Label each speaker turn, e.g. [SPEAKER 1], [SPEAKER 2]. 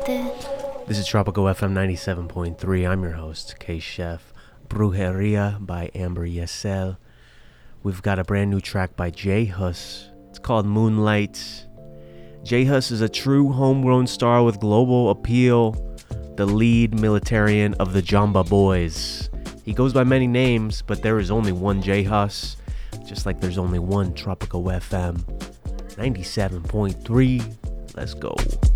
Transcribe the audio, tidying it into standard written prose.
[SPEAKER 1] This is Tropical FM 97.3. I'm your host, K-Chef. Brujeria by Amber Yesel. We've got a brand new track by J Hus. It's called Moonlight. J Hus is a true homegrown star with global appeal, the lead militarian of the Jamba Boys. He goes by many names, but there is only one J Hus, just like there's only one Tropical FM 97.3. Let's go.